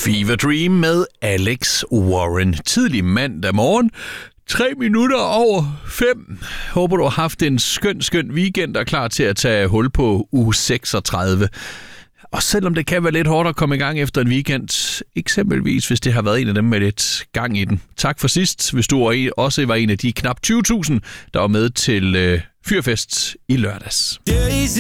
Fever Dream med Alex Warren. Tidlig mandag morgen. 3 minutter over 5. Håber, du har haft en skøn weekend og er klar til at tage hul på uge 36. Og selvom det kan være lidt hårdt at komme i gang efter en weekend, eksempelvis hvis det har været en af dem med lidt gang i den. Tak for sidst, hvis du også var en af de knap 20.000, der var med til Fyrfest i lørdags. Days